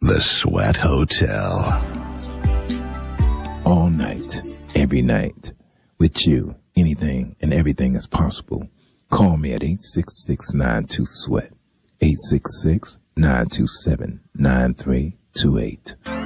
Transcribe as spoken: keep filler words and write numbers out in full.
The Sweat Hotel. All night, every night. With you, anything and everything is possible. Call me at eight six six, nine two, SWEAT. eight six six, nine two seven, nine three two eight.